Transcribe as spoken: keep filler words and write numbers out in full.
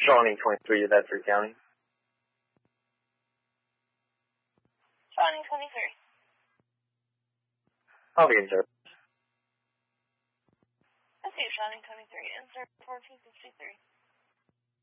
Shawnee twenty-three, Bedford County. Shawnee twenty-three. I'll be in service. I see Shawnee twenty-three. Insert fourteen fifty-three.